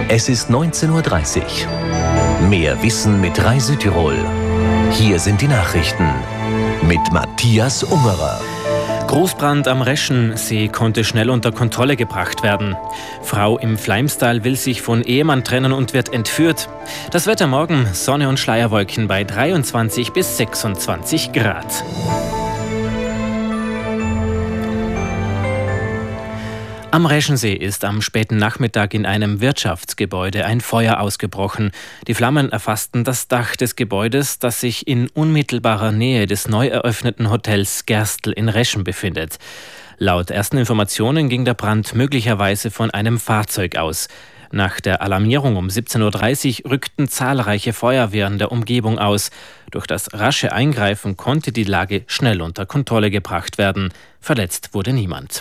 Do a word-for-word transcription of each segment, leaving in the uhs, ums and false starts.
Es ist neunzehn Uhr dreißig. Mehr Wissen mit Rai Südtirol. Hier sind die Nachrichten mit Matthias Ungerer. Großbrand am Reschensee konnte schnell unter Kontrolle gebracht werden. Frau im Fleimstal will sich von Ehemann trennen und wird entführt. Das Wetter morgen: Sonne und Schleierwolken bei dreiundzwanzig bis sechsundzwanzig Grad. Am Reschensee ist am späten Nachmittag in einem Wirtschaftsgebäude ein Feuer ausgebrochen. Die Flammen erfassten das Dach des Gebäudes, das sich in unmittelbarer Nähe des neu eröffneten Hotels Gerstl in Reschen befindet. Laut ersten Informationen ging der Brand möglicherweise von einem Fahrzeug aus. Nach der Alarmierung um siebzehn Uhr dreißig rückten zahlreiche Feuerwehren der Umgebung aus. Durch das rasche Eingreifen konnte die Lage schnell unter Kontrolle gebracht werden. Verletzt wurde niemand.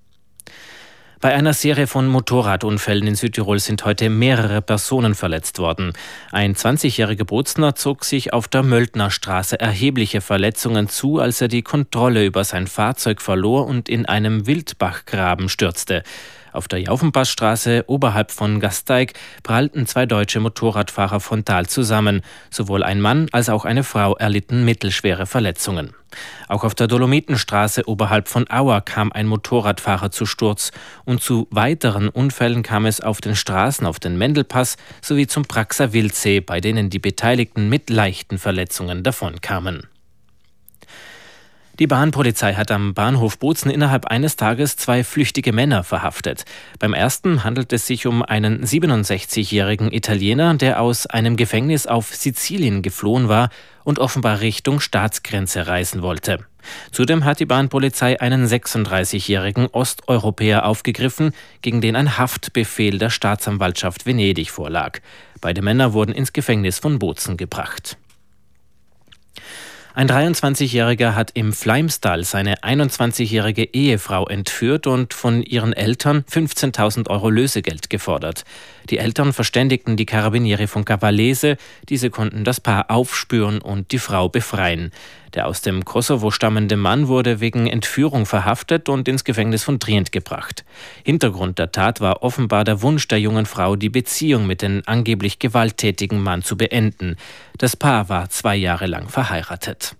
Bei einer Serie von Motorradunfällen in Südtirol sind heute mehrere Personen verletzt worden. Ein zwanzigjähriger Bozner zog sich auf der Möldnerstraße erhebliche Verletzungen zu, als er die Kontrolle über sein Fahrzeug verlor und in einem Wildbachgraben stürzte. Auf der Jaufenpassstraße oberhalb von Gasteig prallten zwei deutsche Motorradfahrer frontal zusammen. Sowohl ein Mann als auch eine Frau erlitten mittelschwere Verletzungen. Auch auf der Dolomitenstraße oberhalb von Auer kam ein Motorradfahrer zu Sturz. Und zu weiteren Unfällen kam es auf den Straßen auf den Mendelpass sowie zum Praxer Wildsee, bei denen die Beteiligten mit leichten Verletzungen davonkamen. Die Bahnpolizei hat am Bahnhof Bozen innerhalb eines Tages zwei flüchtige Männer verhaftet. Beim ersten handelt es sich um einen siebenundsechzigjährigen Italiener, der aus einem Gefängnis auf Sizilien geflohen war und offenbar Richtung Staatsgrenze reisen wollte. Zudem hat die Bahnpolizei einen sechsunddreißigjährigen Osteuropäer aufgegriffen, gegen den ein Haftbefehl der Staatsanwaltschaft Venedig vorlag. Beide Männer wurden ins Gefängnis von Bozen gebracht. Ein dreiundzwanzigjähriger hat im Fleimstal seine einundzwanzigjährige Ehefrau entführt und von ihren Eltern fünfzehntausend Euro Lösegeld gefordert. Die Eltern verständigten die Carabinieri von Cavallese. Diese konnten das Paar aufspüren und die Frau befreien. Der aus dem Kosovo stammende Mann wurde wegen Entführung verhaftet und ins Gefängnis von Trient gebracht. Hintergrund der Tat war offenbar der Wunsch der jungen Frau, die Beziehung mit dem angeblich gewalttätigen Mann zu beenden. Das Paar war zwei Jahre lang verheiratet.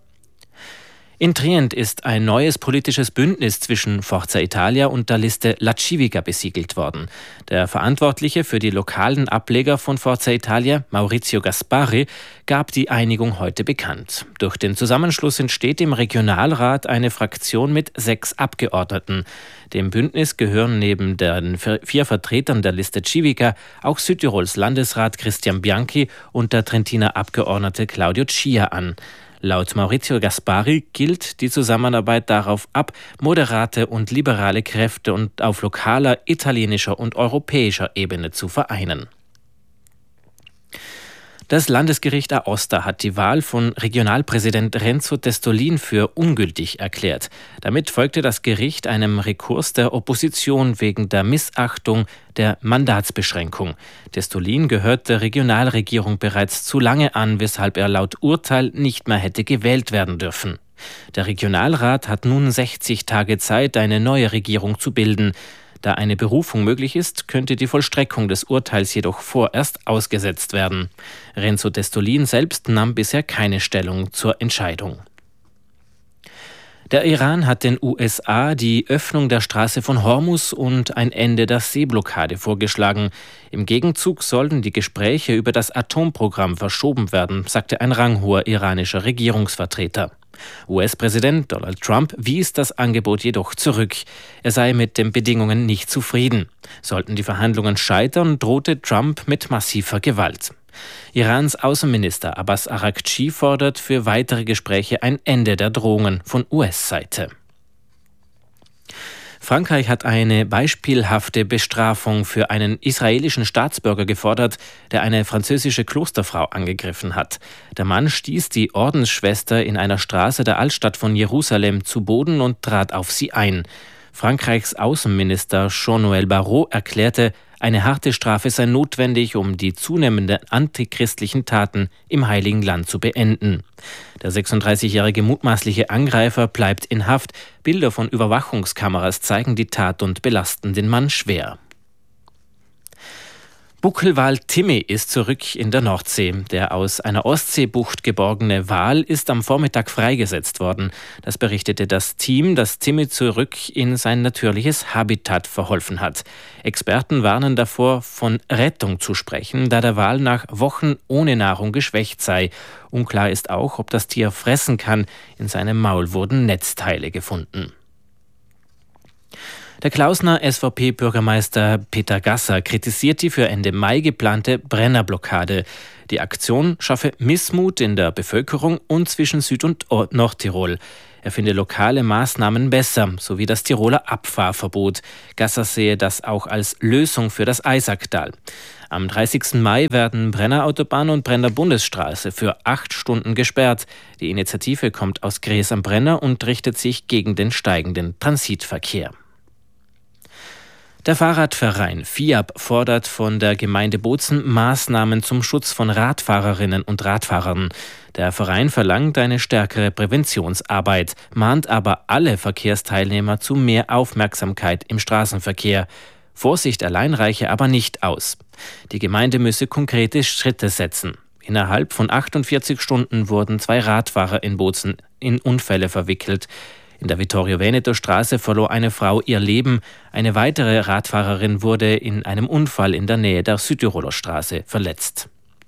In Trient ist ein neues politisches Bündnis zwischen Forza Italia und der Liste La Civica besiegelt worden. Der Verantwortliche für die lokalen Ableger von Forza Italia, Maurizio Gaspari, gab die Einigung heute bekannt. Durch den Zusammenschluss entsteht im Regionalrat eine Fraktion mit sechs Abgeordneten. Dem Bündnis gehören neben den vier Vertretern der Liste Civica auch Südtirols Landesrat Christian Bianchi und der Trentiner Abgeordnete Claudio Chia an. Laut Maurizio Gaspari gilt die Zusammenarbeit darauf ab, moderate und liberale Kräfte und auf lokaler, italienischer und europäischer Ebene zu vereinen. Das Landesgericht Aosta hat die Wahl von Regionalpräsident Renzo Testolin für ungültig erklärt. Damit folgte das Gericht einem Rekurs der Opposition wegen der Missachtung der Mandatsbeschränkung. Testolin gehört der Regionalregierung bereits zu lange an, weshalb er laut Urteil nicht mehr hätte gewählt werden dürfen. Der Regionalrat hat nun sechzig Tage Zeit, eine neue Regierung zu bilden. Da eine Berufung möglich ist, könnte die Vollstreckung des Urteils jedoch vorerst ausgesetzt werden. Renzo Testolin selbst nahm bisher keine Stellung zur Entscheidung. Der Iran hat den U S A die Öffnung der Straße von Hormuz und ein Ende der Seeblockade vorgeschlagen. Im Gegenzug sollten die Gespräche über das Atomprogramm verschoben werden, sagte ein ranghoher iranischer Regierungsvertreter. U S-Präsident Donald Trump wies das Angebot jedoch zurück. Er sei mit den Bedingungen nicht zufrieden. Sollten die Verhandlungen scheitern, drohte Trump mit massiver Gewalt. Irans Außenminister Abbas Araghchi fordert für weitere Gespräche ein Ende der Drohungen von U S-Seite. Frankreich hat eine beispielhafte Bestrafung für einen israelischen Staatsbürger gefordert, der eine französische Klosterfrau angegriffen hat. Der Mann stieß die Ordensschwester in einer Straße der Altstadt von Jerusalem zu Boden und trat auf sie ein. Frankreichs Außenminister Jean-Noël Barrot erklärte, eine harte Strafe sei notwendig, um die zunehmenden antichristlichen Taten im Heiligen Land zu beenden. Der sechsunddreißigjährige mutmaßliche Angreifer bleibt in Haft. Bilder von Überwachungskameras zeigen die Tat und belasten den Mann schwer. Buckelwal Timmy ist zurück in der Nordsee. Der aus einer Ostseebucht geborgene Wal ist am Vormittag freigesetzt worden. Das berichtete das Team, das Timmy zurück in sein natürliches Habitat verholfen hat. Experten warnen davor, von Rettung zu sprechen, da der Wal nach Wochen ohne Nahrung geschwächt sei. Unklar ist auch, ob das Tier fressen kann. In seinem Maul wurden Netzteile gefunden. Der Klausner S V P-Bürgermeister Peter Gasser kritisiert die für Ende Mai geplante Brennerblockade. Die Aktion schaffe Missmut in der Bevölkerung und zwischen Süd- und Nordtirol. Er finde lokale Maßnahmen besser, sowie das Tiroler Abfahrverbot. Gasser sehe das auch als Lösung für das Eisacktal. Am dreißigsten Mai werden Brennerautobahn und Brenner Bundesstraße für acht Stunden gesperrt. Die Initiative kommt aus Gries am Brenner und richtet sich gegen den steigenden Transitverkehr. Der Fahrradverein F I A B fordert von der Gemeinde Bozen Maßnahmen zum Schutz von Radfahrerinnen und Radfahrern. Der Verein verlangt eine stärkere Präventionsarbeit, mahnt aber alle Verkehrsteilnehmer zu mehr Aufmerksamkeit im Straßenverkehr. Vorsicht allein reiche aber nicht aus. Die Gemeinde müsse konkrete Schritte setzen. Innerhalb von achtundvierzig Stunden wurden zwei Radfahrer in Bozen in Unfälle verwickelt. In der Vittorio-Veneto-Straße verlor eine Frau ihr Leben. Eine weitere Radfahrerin wurde in einem Unfall in der Nähe der Südtiroler Straße verletzt.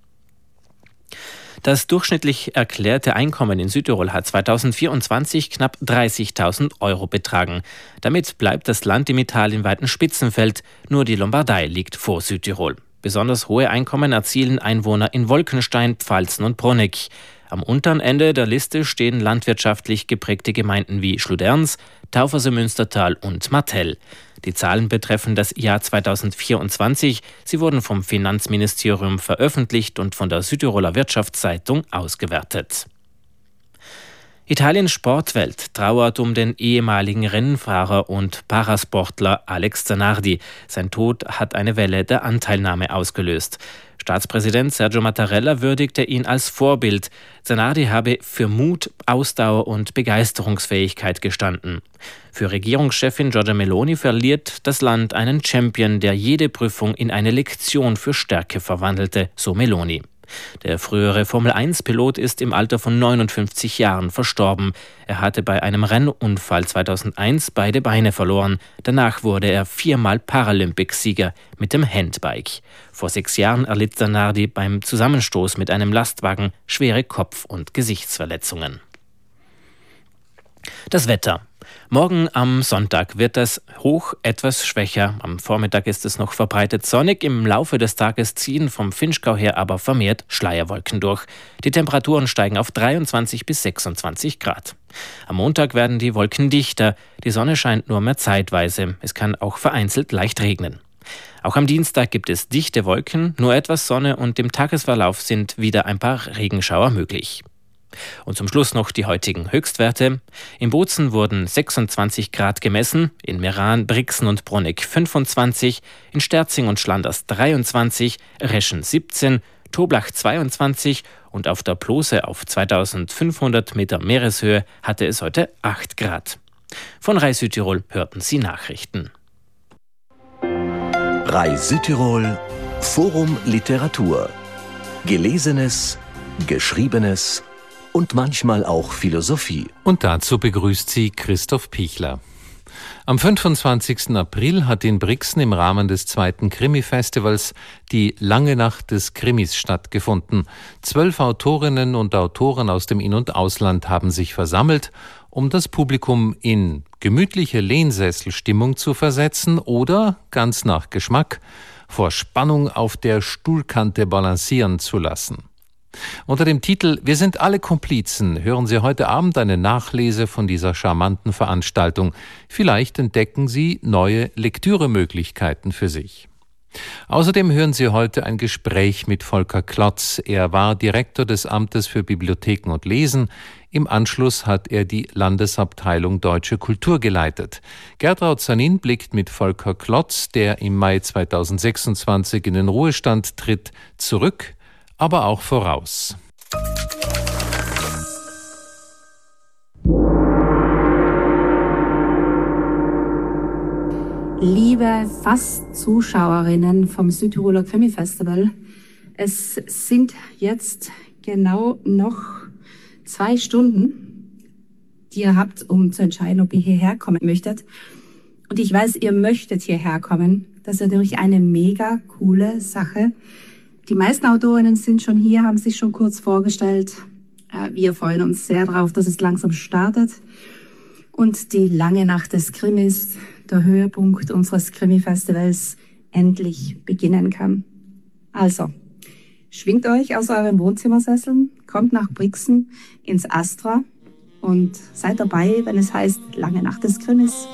Das durchschnittlich erklärte Einkommen in Südtirol hat zweitausendvierundzwanzig knapp dreißigtausend Euro betragen. Damit bleibt das Land im italienweiten Spitzenfeld. Nur die Lombardei liegt vor Südtirol. Besonders hohe Einkommen erzielen Einwohner in Wolkenstein, Pfalzen und Proneck. Am unteren Ende der Liste stehen landwirtschaftlich geprägte Gemeinden wie Schluderns, Tauferse-Münstertal und Martell. Die Zahlen betreffen das Jahr zweitausendvierundzwanzig. Sie wurden vom Finanzministerium veröffentlicht und von der Südtiroler Wirtschaftszeitung ausgewertet. Italiens Sportwelt trauert um den ehemaligen Rennfahrer und Parasportler Alex Zanardi. Sein Tod hat eine Welle der Anteilnahme ausgelöst. Staatspräsident Sergio Mattarella würdigte ihn als Vorbild. Zanardi habe für Mut, Ausdauer und Begeisterungsfähigkeit gestanden. Für Regierungschefin Giorgia Meloni verliert das Land einen Champion, der jede Prüfung in eine Lektion für Stärke verwandelte, so Meloni. Der frühere Formel eins Pilot ist im Alter von neunundfünfzig Jahren verstorben. Er hatte bei einem Rennunfall zweitausendeins beide Beine verloren. Danach wurde er viermal Paralympicsieger mit dem Handbike. Vor sechs Jahren erlitt Zanardi beim Zusammenstoß mit einem Lastwagen schwere Kopf- und Gesichtsverletzungen. Das Wetter. Morgen am Sonntag wird das Hoch etwas schwächer. Am Vormittag ist es noch verbreitet sonnig. Im Laufe des Tages ziehen vom Vinschgau her aber vermehrt Schleierwolken durch. Die Temperaturen steigen auf dreiundzwanzig bis sechsundzwanzig Grad. Am Montag werden die Wolken dichter. Die Sonne scheint nur mehr zeitweise. Es kann auch vereinzelt leicht regnen. Auch am Dienstag gibt es dichte Wolken, nur etwas Sonne und im Tagesverlauf sind wieder ein paar Regenschauer möglich. Und zum Schluss noch die heutigen Höchstwerte. In Bozen wurden sechsundzwanzig Grad gemessen, in Meran, Brixen und Proneck fünfundzwanzig, in Sterzing und Schlanders dreiundzwanzig, Reschen siebzehn, Toblach zweiundzwanzig und auf der Plose auf zweitausendfünfhundert Meter Meereshöhe hatte es heute acht Grad. Von Rai Südtirol hörten Sie Nachrichten. Rai Südtirol, Forum Literatur. Gelesenes, Geschriebenes und manchmal auch Philosophie. Und dazu begrüßt sie Christoph Pichler. Am fünfundzwanzigsten April hat in Brixen im Rahmen des zweiten Krimi-Festivals die Lange Nacht des Krimis stattgefunden. Zwölf Autorinnen und Autoren aus dem In- und Ausland haben sich versammelt, um das Publikum in gemütliche Lehnsesselstimmung zu versetzen oder, ganz nach Geschmack, vor Spannung auf der Stuhlkante balancieren zu lassen. Unter dem Titel »Wir sind alle Komplizen« hören Sie heute Abend eine Nachlese von dieser charmanten Veranstaltung. Vielleicht entdecken Sie neue Lektüremöglichkeiten für sich. Außerdem hören Sie heute ein Gespräch mit Volker Klotz. Er war Direktor des Amtes für Bibliotheken und Lesen. Im Anschluss hat er die Landesabteilung Deutsche Kultur geleitet. Gertraud Sanin blickt mit Volker Klotz, der im Mai zweitausendsechsundzwanzig in den Ruhestand tritt, zurück, aber auch voraus. Liebe Fast-Zuschauerinnen vom Südtiroler Krimi-Festival, es sind jetzt genau noch zwei Stunden, die ihr habt, um zu entscheiden, ob ihr hierher kommen möchtet. Und ich weiß, ihr möchtet hierher kommen. Das ist natürlich eine mega coole Sache. Die meisten Autorinnen sind schon hier, haben sich schon kurz vorgestellt. Wir freuen uns sehr darauf, dass es langsam startet. Und die lange Nacht des Krimis, der Höhepunkt unseres Krimi-Festivals, endlich beginnen kann. Also, schwingt euch aus euren Wohnzimmersesseln, kommt nach Brixen ins Astra und seid dabei, wenn es heißt Lange Nacht des Krimis.